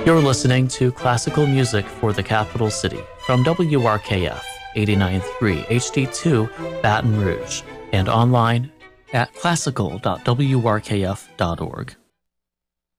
You're listening to classical music for the capital city from WRKF 89.3 HD2 Baton Rouge and online at classical.wrkf.org.